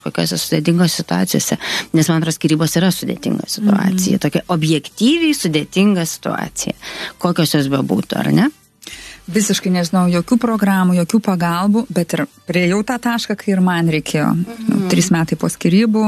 kokiose sudėtingos situacijose, nes man atrodo, skyrybos yra sudėtinga situacija, tokia objektyviai sudėtinga situacija, kokios jos bebūtų, ar ne? Visiškai nežinau, jokių programų, jokių pagalbų, bet ir priejau tą tašką, kai ir man reikėjo. 3 metai po skyrybų.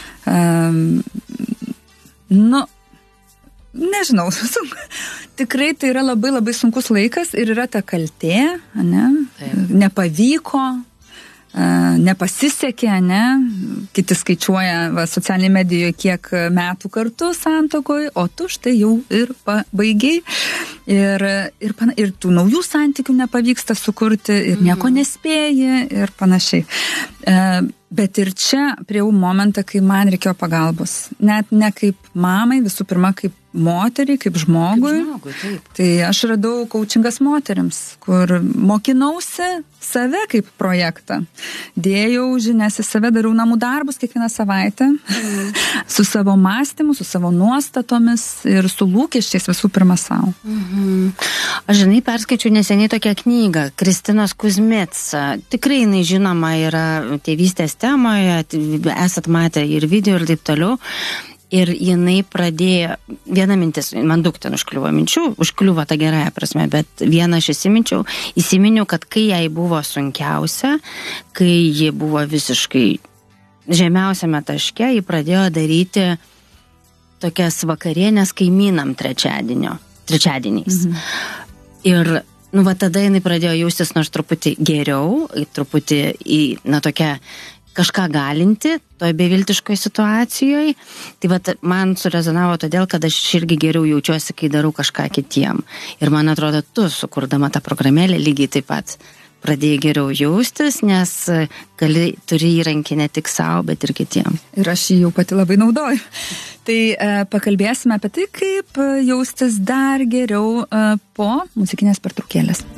Nežinau, tikrai tai yra labai labai sunkus laikas ir yra ta kaltė, ne? Nepavyko, nepasisekė, ne? Kiti skaičiuoja socialinėje medijoje, kiek metų kartu santuokoje, o tu štai jau ir pabaigiai. Ir tų naujų santykių nepavyksta sukurti, ir nieko nespėji, ir panašiai. Bet ir čia priejau momentą, kai man reikėjo pagalbos. Net ne kaip mamai, visų pirma, kaip moteriai, kaip žmogui. Tai aš radau coachingas moterims, kur mokinausi save kaip projektą. Dėjau žinias į save, dariau namų darbus kiekvieną savaitę, su savo mąstymu, su savo nuostatomis ir su lūkesčiais visų pirma savo. Aš perskaičiau neseniai tokią knygą, Kristinos Kuzmets. Tikrai jinai žinoma yra tėvystės temoje, esat matę ir video ir taip toliau. Ir jinai pradėjo, viena mintis, man daug ten užkliuvo ta gerąją prasme, bet vieną aš įsiminiau, kad kai jai buvo sunkiausia, kai ji buvo visiškai žemiausiame taške, ji pradėjo daryti tokias vakarienės kaimynam trečiadieniais. Ir tada jinai pradėjo jaustis nors truputį geriau, truputį tokia kažką galinti toj beviltiškoj situacijoje. Tai man surezonavo todėl, kad aš irgi geriau jaučiuosi, kai darau kažką kitiem. Ir man atrodo, tu, sukurdama tą programėlę, lygiai taip pat pradėjai geriau jaustis, nes turi įrankį ne tik savo, bet ir kitiem. Ir aš jį jau pati labai naudoju. Tai pakalbėsime apie tai, kaip jaustis dar geriau po muzikinės pertraukėlės.